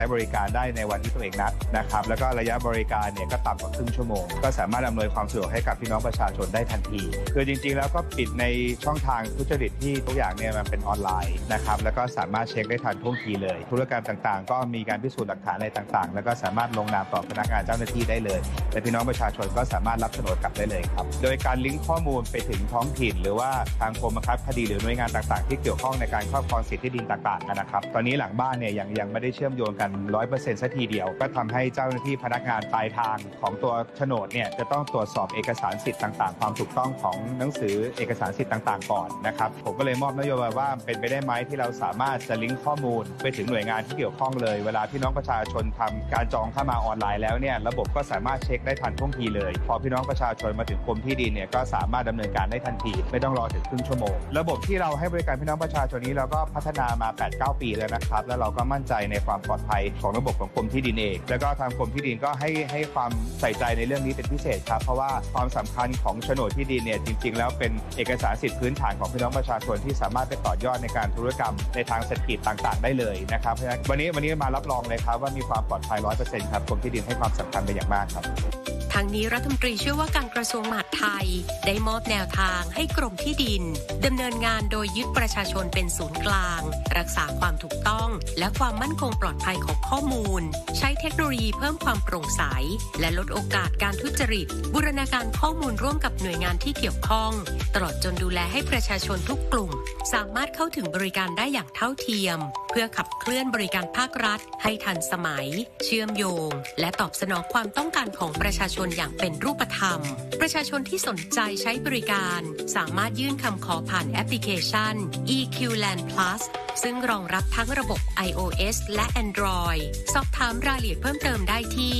ช้บริการได้ในวันที่ตัวเองนัดนะครับแล้วก็ระยะบริการเนี่ยก็ต่ำกว่าครึ่งชั่วโมงก็สามารถอำนวยความสะดวกให้กับพี่น้องประชาชนได้ทันทีคือจริงๆแล้วก็ปิดในช่องทางทุจริตที่ทุกอย่างเนี่ยมันเป็นออนไลน์นะครับแล้วก็สามารถเช็คได้ทันท่วงทีเลยธุรกรรมต่างๆก็มีการพิสูจน์หลักฐานอะไรต่างๆแล้วก็สามารถลงนามต่อพนักงานเจ้าหน้าที่ได้เลยและพี่น้องประชาชนก็สามารถรับโฉนดกลับได้เลยครับโดยการลิงก์ข้อมูลไปถึงท้องถิ่นหรือว่าทางกรมบังคับคดีหรือหน่วยงานต่างๆที่เกี่ยวข้องในการครอบครองสิทธิดินต่างๆนะครับตอนนี้หลังบ้านเนี่ยยังไม่ได้เชื่อมโยงกัน 100% ซะทีเดียวก็ทำให้เจ้าหน้าที่พนักงานปลายทางของตัวโฉนดเนี่ยจะต้องตรวจสอบเอกสารสิทธิ์ต่างๆความถูกต้องของหนังสือเอกสารสิทธิ์ต่างๆก่อนนะครับผมก็เลยมอบนโยบายว่าเป็นไปได้ไหมที่เราสามารถจะลิงก์ข้อมูลไปถึงหน่วยงานที่เกี่ยวข้องเลยเวลาพี่น้องประชาชนทำการจองเข้ามาออนไลน์แล้วเนี่ยระบบก็สามารถเช็คได้ทันท่วงทีเลยพอพี่น้องประชาชนมาถึงกรมที่ดินเนี่ยก็สามารถดำเนินการได้ทันทีไม่ต้องรอถึงครึ่งชั่วโมงระบบที่เราให้บริการพี่น้องประชาชนนี้เราก็พัฒนามา 8-9 ปีแล้วนะครับแล้วเราก็มั่นใจในความปลอดภัยของระบบของกรมที่ดินเองแล้วก็ทางกรมที่ดินก็ให้ความใส่ใจในเรื่องนี้เป็นพิเศษครับเพราะว่าความสำคัญของโฉนดที่ดินเนี่ยจริงๆแล้วเป็นเอกสารสิทธิพื้นฐานของพี่น้องประชาชนที่สามารถไปต่อยอดในการธุรกรรมในทางเศรษฐกิจต่างๆได้เลยนะครับเพราะฉะนั้นวันนี้มารับรองเลยครับว่ามีความปลอดภัย 100% ครับกรมที่ดินให้ความสำคัญเป็นอย่างมากครับทางนี้รัฐมนตรีเชื่อว่าการกระทรวงมหาดไทยได้มอบแนวทางให้กรมที่ดินดำเนินงานโดยยึดประชาชนเป็นศูนย์กลางรักษาความถูกต้องและความมั่นคงปลอดภัยของข้อมูลใช้เทคโนโลยีเพิ่มความโปร่งใสและลดโอกาสการทุจริตบูรณาการข้อมูลร่วมกับหน่วยงานที่เกี่ยวข้องตลอดจนดูแลให้ประชาชนทุกกลุ่มสามารถเข้าถึงบริการได้อย่างเท่าเทียมเพื่อขับเคลื่อนบริการภาครัฐให้ทันสมัยเชื่อมโยงและตอบสนองความต้องการของประชาชนอย่างเป็นรูปธรรมประชาชนที่สนใจใช้บริการสามารถยื่นคำขอผ่านแอปพลิเคชัน EQLand Plus ซึ่งรองรับทั้งระบบ iOS และ Android สอบถามรายละเอียดเพิ่มเติมได้ที่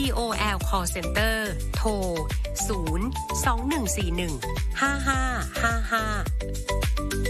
DOL Call Center โทร 021415555